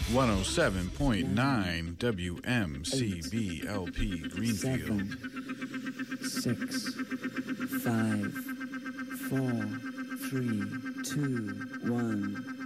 107.9 WMCBLP Greenfield. 7, 6, 5, 4, 3, 2, 1.